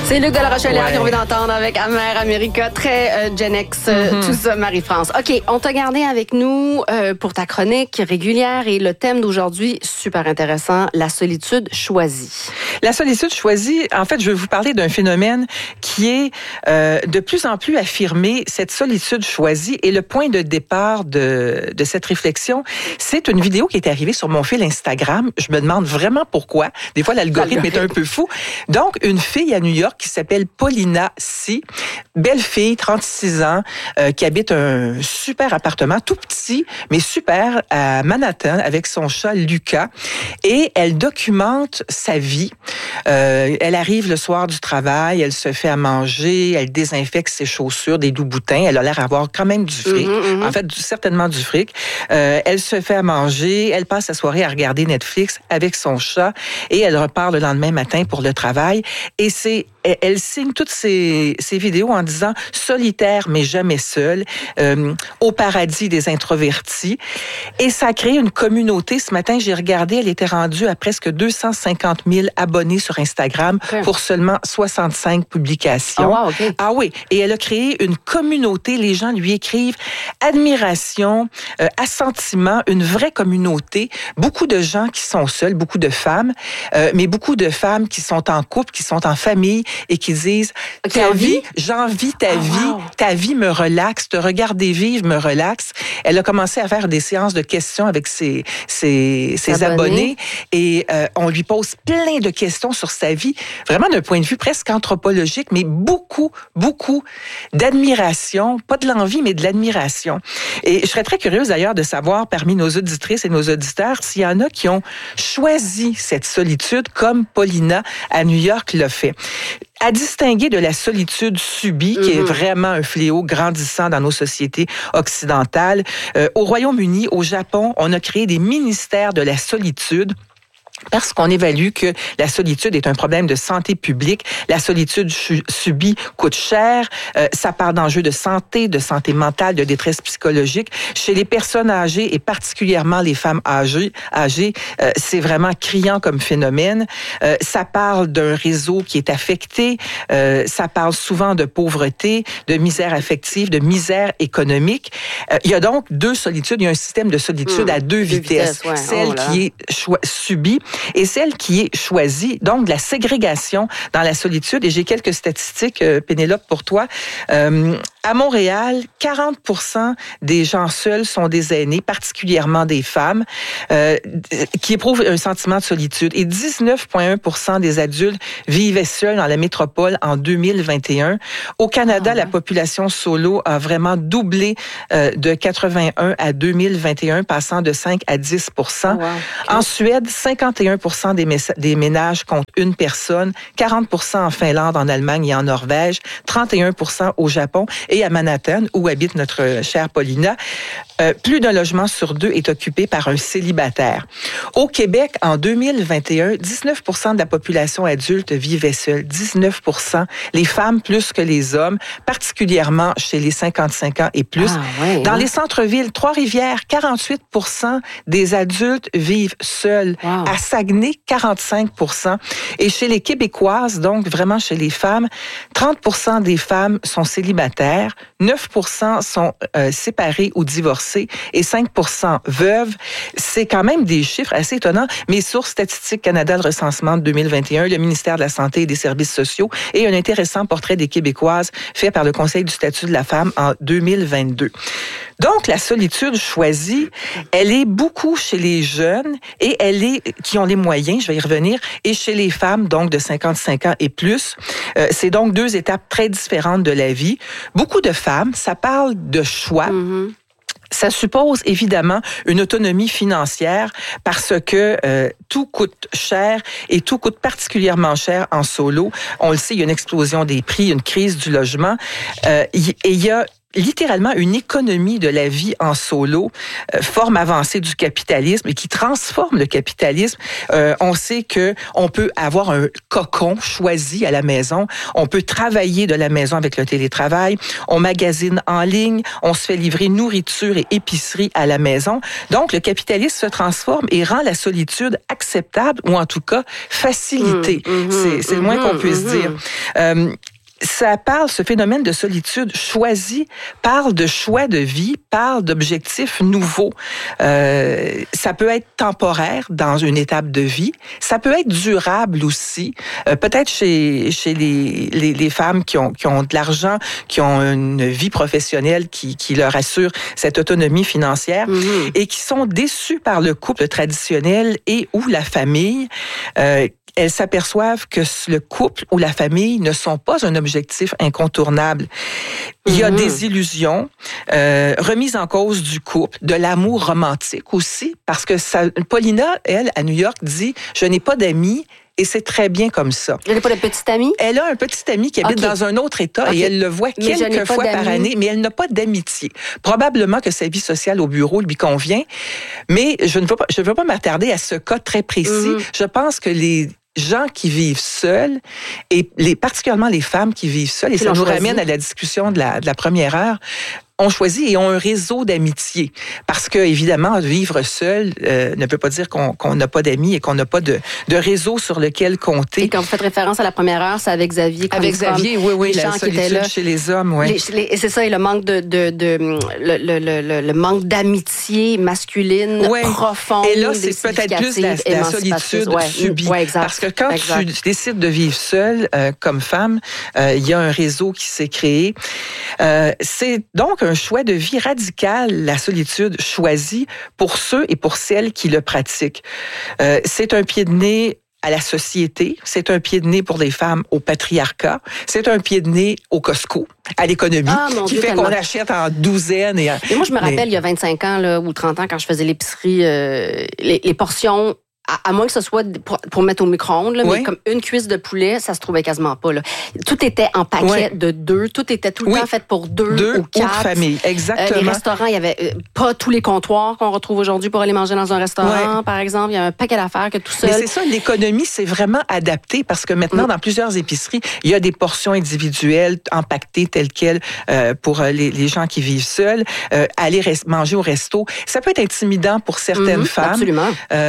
C'est Luc de la Rochelière qu'on vient d'entendre avec Amer America, très Gen X, tout ça, Marie-France. OK, on t'a gardé avec nous pour ta chronique régulière et le thème d'aujourd'hui, super intéressant, la solitude choisie. La solitude choisie, en fait, je vais vous parler d'un phénomène qui est de plus en plus affirmé, cette solitude choisie. Et le point de départ de cette réflexion, c'est une vidéo qui est arrivée sur mon fil Instagram. Je me demande vraiment pourquoi. Des fois, l'algorithme est un peu fou. Donc, une fille à New York qui s'appelle Paulina C. Belle fille, 36 ans, qui habite un super appartement, tout petit, mais super, à Manhattan, avec son chat Lucas. Et elle documente sa vie. Elle arrive le soir du travail, elle se fait à manger, elle désinfecte ses chaussures, des doux boutins. Elle a l'air d'avoir quand même du fric. En fait, certainement du fric. Elle se fait à manger, elle passe sa soirée à regarder Netflix avec son chat et elle repart le lendemain matin pour le travail. Et elle signe toutes ces vidéos en disant « solitaire mais jamais seule au paradis des introvertis ». Et ça a créé une communauté. Ce matin, j'ai regardé, elle était rendue à presque 250 000 abonnés sur Instagram pour seulement 65 publications. Oh wow, okay. Ah oui, et elle a créé une communauté. Les gens lui écrivent admiration, assentiment, une vraie communauté. Beaucoup de gens qui sont seuls, beaucoup de femmes, mais beaucoup de femmes qui sont en couple, qui sont en famille, et qui disent ta vie, j'envie ta vie, ta vie me relaxe, te regarder vivre me relaxe. Elle a commencé à faire des séances de questions avec ses abonnés et on lui pose plein de questions sur sa vie, vraiment d'un point de vue presque anthropologique, mais beaucoup d'admiration, pas de l'envie, mais de l'admiration. Et je serais très curieuse d'ailleurs de savoir parmi nos auditrices et nos auditeurs s'il y en a qui ont choisi cette solitude comme Paulina à New York l'a fait. À distinguer de la solitude subie, qui est vraiment un fléau grandissant dans nos sociétés occidentales. Au Royaume-Uni, au Japon, on a créé des ministères de la solitude. Parce qu'on évalue que la solitude est un problème de santé publique. La solitude subie coûte cher. Ça part d'enjeux de santé mentale, de détresse psychologique. Chez les personnes âgées et particulièrement les femmes âgées, c'est vraiment criant comme phénomène. Ça parle d'un réseau qui est affecté. Ça parle souvent de pauvreté, de misère affective, de misère économique. Il y a donc deux solitudes. Il y a un système de solitude à deux vitesses. Celle qui est subie et celle qui est choisie, donc de la ségrégation dans la solitude. Et j'ai quelques statistiques, Pénélope, pour toi. À Montréal, 40% des gens seuls sont des aînés, particulièrement des femmes, qui éprouvent un sentiment de solitude. Et 19,1% des adultes vivaient seuls dans la métropole en 2021. Au Canada, la population solo a vraiment doublé de 81 à 2021, passant de 5 à 10%. En Suède, 51% des ménages comptent une personne, 40% en Finlande, en Allemagne et en Norvège, 31% au Japon et à Manhattan, où habite notre chère Paulina. Plus d'un logement sur deux est occupé par un célibataire. Au Québec, en 2021, 19% de la population adulte vivait seule. 19%. Les femmes plus que les hommes, particulièrement chez les 55 ans et plus. Dans les centres-villes, Trois-Rivières, 48% des adultes vivent seuls. À Saguenay, 45%. Et chez les Québécoises, donc vraiment chez les femmes, 30% des femmes sont célibataires, 9% sont séparées ou divorcées et 5% veuves. C'est quand même des chiffres assez étonnants. Mes sources Statistique Canada, le recensement de 2021, le ministère de la Santé et des Services sociaux et un intéressant portrait des Québécoises fait par le Conseil du statut de la femme en 2022. Donc, la solitude choisie, elle est beaucoup chez les jeunes et elle est, qui ont les moyens, je vais y revenir, et chez les femmes, donc de 55 ans et plus. C'est donc deux étapes très différentes de la vie. Beaucoup de femmes, ça parle de choix. Ça suppose évidemment une autonomie financière parce que tout coûte cher et tout coûte particulièrement cher en solo. On le sait, il y a une explosion des prix, une crise du logement et il y a littéralement une économie de la vie en solo, forme avancée du capitalisme et qui transforme le capitalisme. On sait que on peut avoir un cocon choisi à la maison, on peut travailler de la maison avec le télétravail, on magasine en ligne, on se fait livrer nourriture et épicerie à la maison. Donc, le capitalisme se transforme et rend la solitude acceptable ou en tout cas facilitée. C'est le moins qu'on puisse dire. Ce phénomène de solitude choisi parle de choix de vie, parle d'objectifs nouveaux. Ça peut être temporaire dans une étape de vie, ça peut être durable aussi. Peut-être chez les femmes qui ont de l'argent, qui ont une vie professionnelle qui leur assure cette autonomie financière et qui sont déçues par le couple traditionnel et ou la famille. Elles s'aperçoivent que le couple ou la famille ne sont pas un objectif incontournable. Il y a des illusions, remise en cause du couple, de l'amour romantique aussi, parce que Paulina, elle, à New York, dit « Je n'ai pas d'amis ». Et c'est très bien comme ça. Elle n'a pas de petit ami? Elle a un petit ami qui habite dans un autre État et elle le voit quelques fois par année, mais elle n'a pas d'amitié. Probablement que sa vie sociale au bureau lui convient, mais je ne veux pas m'attarder à ce cas très précis. Je pense que les gens qui vivent seuls, et particulièrement les femmes qui vivent seules, et ça nous ramène à la discussion de la première heure, ont choisi et ont un réseau d'amitié. Parce que, évidemment, vivre seul ne peut pas dire qu'on n'a pas d'amis et qu'on n'a pas de réseau sur lequel compter. Et quand vous faites référence à la première heure, c'est avec Xavier. Avec Xavier, oui, la solitude chez les hommes, oui. Et c'est ça, et le manque le manque d'amitié masculine profonde. Et là, c'est peut-être plus la solitude subie. Parce que quand tu décides de vivre seul comme femme, il y a un réseau qui s'est créé. C'est donc un choix de vie radical, la solitude choisie pour ceux et pour celles qui le pratiquent. C'est un pied de nez à la société, c'est un pied de nez pour les femmes au patriarcat, c'est un pied de nez au Costco, à l'économie, qui fait qu'on achète en douzaines. Et moi, je me rappelle, il y a 25 ans là, ou 30 ans, quand je faisais l'épicerie, les portions... À moins que ce soit pour mettre au micro-ondes, là, mais comme une cuisse de poulet, ça se trouvait quasiment pas. Là. Tout était en paquet de 2. Tout était tout le temps fait pour 2 ou 4. Famille, exactement. Les restaurants, il y avait pas tous les comptoirs qu'on retrouve aujourd'hui pour aller manger dans un restaurant, par exemple. Il y a un paquet d'affaires que tout seul. Mais c'est ça, l'économie s'est vraiment adaptée parce que maintenant, dans plusieurs épiceries, il y a des portions individuelles empaquetées telles quelles pour les gens qui vivent seuls. Aller manger au resto, ça peut être intimidant pour certaines femmes. Absolument.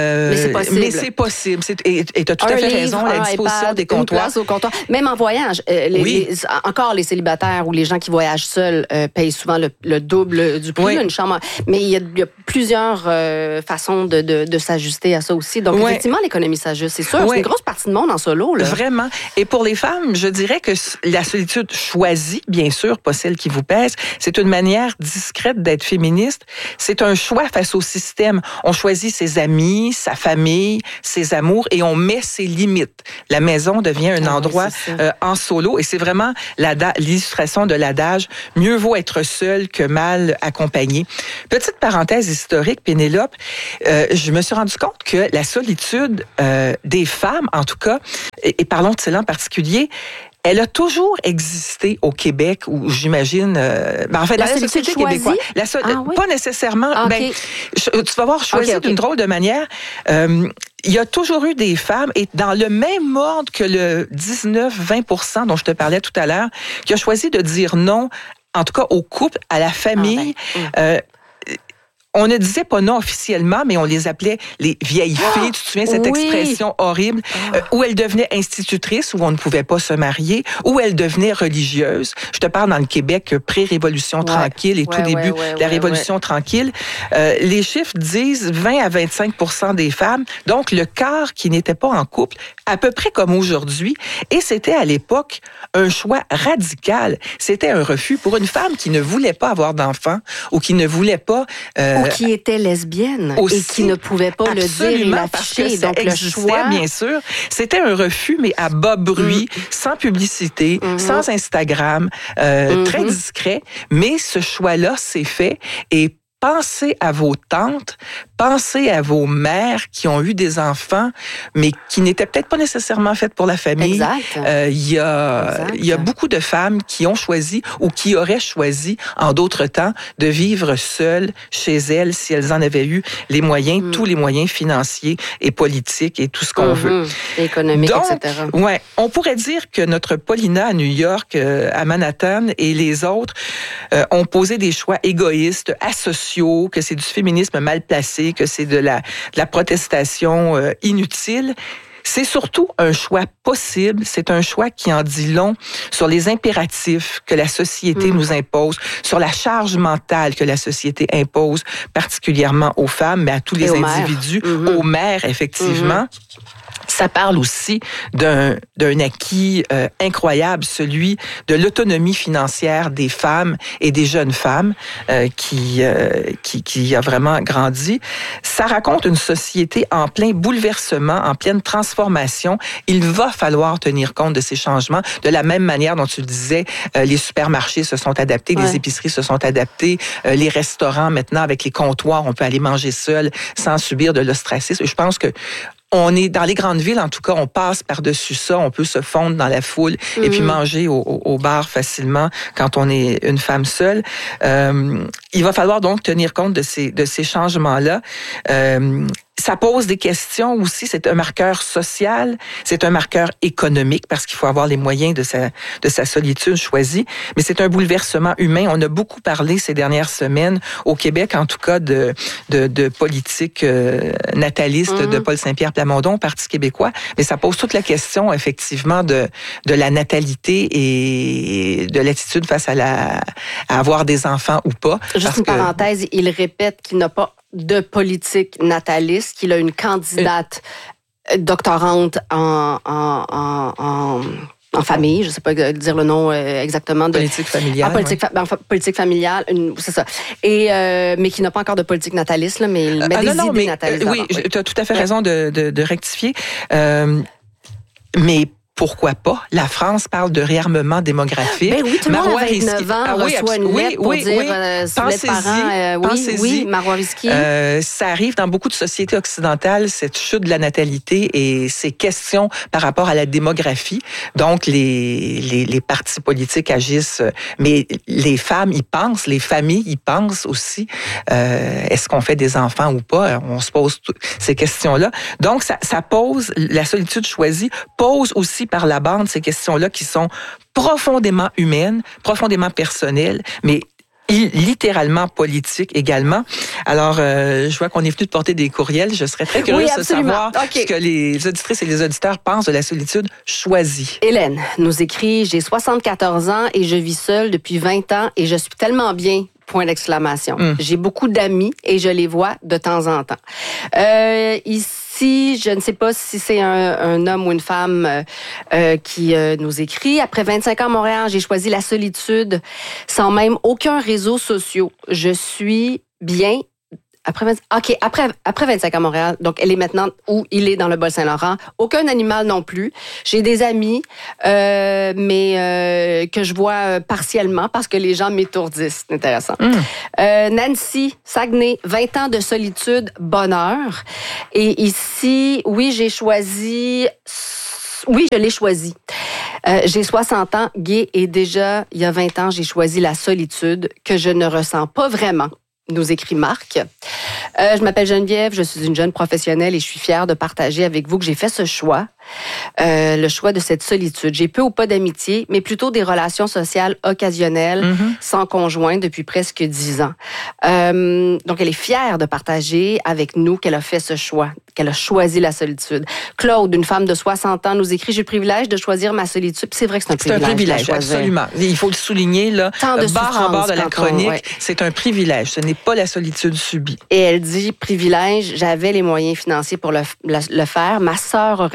Mais c'est possible. Et tu as tout à fait raison, la disposition des comptoirs. Une place au comptoir. Même en voyage, encore les célibataires ou les gens qui voyagent seuls payent souvent le double du prix d'une chambre. Mais il y a plusieurs façons de s'ajuster à ça aussi. Donc, effectivement, l'économie s'ajuste, c'est sûr. C'est une grosse partie de monde en solo. Là. Vraiment. Et pour les femmes, je dirais que la solitude choisie, bien sûr, pas celle qui vous pèse, c'est une manière discrète d'être féministe. C'est un choix face au système. On choisit ses amis, sa famille, ses amours et on met ses limites. La maison devient un endroit en solo et c'est vraiment l'illustration de l'adage « Mieux vaut être seul que mal accompagné ». Petite parenthèse historique, Pénélope, je me suis rendu compte que la solitude des femmes, en tout cas, et parlons de celle en particulier, elle a toujours existé au Québec, où j'imagine... en fait, la société québécoise. Pas nécessairement. Okay. Tu vas voir, choisi d'une drôle de manière. Il y a toujours eu des femmes, et dans le même ordre que le 19-20% dont je te parlais tout à l'heure, qui a choisi de dire non, en tout cas au couple, à la famille. On ne disait pas non officiellement, mais on les appelait les vieilles filles. Tu te souviens cette expression horrible? Où elles devenaient institutrices, où on ne pouvait pas se marier, où elles devenaient religieuses. Je te parle dans le Québec pré-révolution tranquille et tout début de la révolution tranquille. Les chiffres disent 20 à 25% des femmes, donc le quart qui n'était pas en couple, à peu près comme aujourd'hui. Et c'était à l'époque un choix radical. C'était un refus pour une femme qui ne voulait pas avoir d'enfants ou qui ne voulait pas... ou qui était lesbienne aussi, et qui ne pouvait pas le dire et l'afficher. Donc le choix, bien sûr, c'était un refus, mais à bas bruit, sans publicité, sans Instagram, très discret. Mais ce choix-là s'est fait et pensez à vos tantes, pensez à vos mères qui ont eu des enfants, mais qui n'étaient peut-être pas nécessairement faites pour la famille. Exact. Il y a beaucoup de femmes qui ont choisi ou qui auraient choisi, en d'autres temps, de vivre seules chez elles si elles en avaient eu les moyens, tous les moyens financiers et politiques et tout ce qu'on veut. Économique, donc, etc. Ouais, on pourrait dire que notre Paulina à New York, à Manhattan et les autres ont posé des choix égoïstes, asociaux, que c'est du féminisme mal placé, que c'est de la protestation inutile. C'est surtout un choix possible, c'est un choix qui en dit long sur les impératifs que la société nous impose, sur la charge mentale que la société impose, particulièrement aux femmes, mais à tous les individus, aux mères, effectivement. Ça parle aussi d'un acquis incroyable, celui de l'autonomie financière des femmes et des jeunes femmes qui a vraiment grandi. Ça raconte une société en plein bouleversement, en pleine transformation. Il va falloir tenir compte de ces changements. De la même manière dont tu le disais, les supermarchés se sont adaptés, les épiceries se sont adaptées, les restaurants maintenant avec les comptoirs, on peut aller manger seul sans subir de l'ostracisme. Je pense que on est dans les grandes villes, en tout cas, on passe par-dessus ça. On peut se fondre dans la foule et puis manger au bar facilement quand on est une femme seule. Il va falloir donc tenir compte de ces changements-là. Ça pose des questions aussi. C'est un marqueur social, c'est un marqueur économique parce qu'il faut avoir les moyens de sa solitude choisie. Mais c'est un bouleversement humain. On a beaucoup parlé ces dernières semaines au Québec, en tout cas, de politique nataliste de Paul Saint-Pierre Plamondon, Parti québécois. Mais ça pose toute la question, effectivement, de la natalité et de l'attitude face à avoir des enfants ou pas. Juste une parenthèse, il répète qu'il n'a pas de politique nataliste, qu'il a une candidate doctorante en famille, je ne sais pas dire le nom exactement. Politique familiale. Politique familiale, c'est ça. Et, mais qui n'a pas encore de politique nataliste, là, mais il met des idées natalistes. Oui, tu as tout à fait raison de rectifier. Mais pourquoi pas? La France parle de réarmement démographique. Ben oui, tout le monde à 29 ans reçoit une lettre pour dire si les parents... Oui, Marois Risky. Ça arrive dans beaucoup de sociétés occidentales, cette chute de la natalité et ces questions par rapport à la démographie. Donc, les partis politiques agissent, mais les femmes y pensent, les familles y pensent aussi. Est-ce qu'on fait des enfants ou pas? On se pose ces questions-là. Donc, ça pose, la solitude choisie pose aussi par la bande ces questions-là qui sont profondément humaines, profondément personnelles, mais littéralement politiques également. Alors, je vois qu'on est venu de porter des courriels. Je serais très curieuse de savoir ce que les auditrices et les auditeurs pensent de la solitude choisie. Hélène nous écrit « J'ai 74 ans et je vis seule depuis 20 ans et je suis tellement bien. » Point d'exclamation. J'ai beaucoup d'amis et je les vois de temps en temps. Ici, je ne sais pas si c'est un homme ou une femme qui nous écrit. Après 25 ans à Montréal, j'ai choisi la solitude sans même aucun réseau social. Je suis bien. Après 25 ans à Montréal, donc elle est maintenant où il est dans le Bas-Saint-Laurent. Aucun animal non plus. J'ai des amis, mais que je vois partiellement parce que les gens m'étourdissent. C'est intéressant. Nancy, Saguenay, 20 ans de solitude, bonheur. Et ici, oui, je l'ai choisi. J'ai 60 ans, gay, et déjà, il y a 20 ans, j'ai choisi la solitude que je ne ressens pas vraiment. Nous écrit Marc. Je m'appelle Geneviève, je suis une jeune professionnelle et je suis fière de partager avec vous que j'ai fait ce choix, le choix de cette solitude. J'ai peu ou pas d'amitié, mais plutôt des relations sociales occasionnelles, sans conjoint depuis presque 10 ans. Donc, elle est fière de partager avec nous qu'elle a fait ce choix, qu'elle a choisi la solitude. Claude, une femme de 60 ans, nous écrit « J'ai le privilège de choisir ma solitude. » C'est vrai que c'est un privilège. C'est un privilège, absolument. Il faut le souligner, là, barre en barre de la chronique, c'est un privilège. Ce n'est pas la solitude subie. Et elle dit « Privilège, j'avais les moyens financiers pour le faire. Ma sœur aurait bien aimé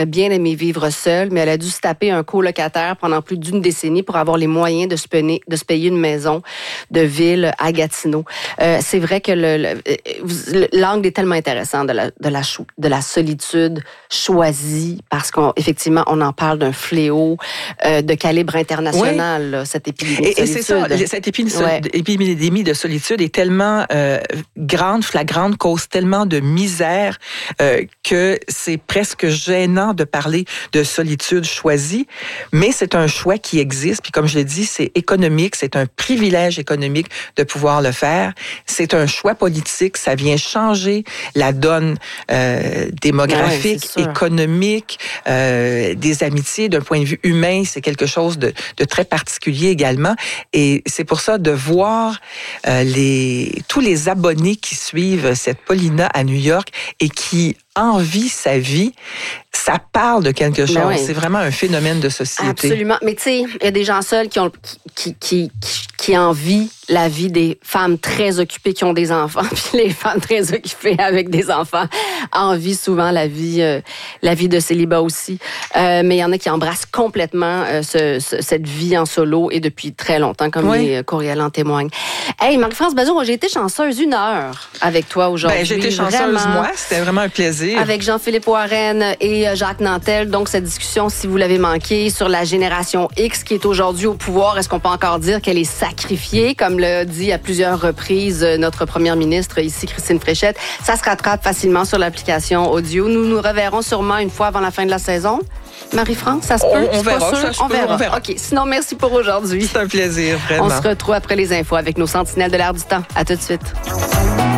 aimé vivre seule, mais elle a dû se taper un colocataire pendant plus d'une décennie pour avoir les moyens de se payer une maison de ville à Gatineau. C'est vrai que l'angle est tellement intéressant de la solitude choisie, parce qu'effectivement, on en parle d'un fléau de calibre international, là, cette épidémie de solitude. Et c'est ça, cette épidémie de solitude est tellement grande, flagrante, cause tellement de misère que c'est presque gênant de parler de solitude choisie, mais c'est un choix qui existe. Puis comme je l'ai dit, c'est économique, c'est un privilège économique de pouvoir le faire. C'est un choix politique, ça vient changer la donne démographique, économique, des amitiés. D'un point de vue humain, c'est quelque chose de très particulier également. Et c'est pour ça de voir tous les abonnés qui suivent cette Paulina à New York et qui envie sa vie, ça parle de quelque chose. C'est vraiment un phénomène de société. Absolument. Mais tu sais, il y a des gens seuls qui envient la vie des femmes très occupées qui ont des enfants, puis les femmes très occupées avec des enfants envient souvent la vie de célibat aussi. Mais il y en a qui embrassent complètement cette vie en solo et depuis très longtemps, comme les courriels en témoignent. Hey, Marie-France Bazot, j'ai été chanceuse 1 heure avec toi aujourd'hui. J'ai été chanceuse, moi. C'était vraiment un plaisir. Avec Jean-Philippe Warren et Jacques Nantel. Donc, cette discussion, si vous l'avez manqué, sur la génération X qui est aujourd'hui au pouvoir, est-ce qu'on peut encore dire qu'elle est sacrifiée, comme l'a dit à plusieurs reprises notre première ministre ici, Christine Fréchette? Ça se rattrape facilement sur l'application audio. Nous nous reverrons sûrement une fois avant la fin de la saison. Marie-France, ça se peut? On verra. OK. Sinon, merci pour aujourd'hui. C'est un plaisir, vraiment. On se retrouve après les infos avec nos sentinelles de l'air du temps. À tout de suite.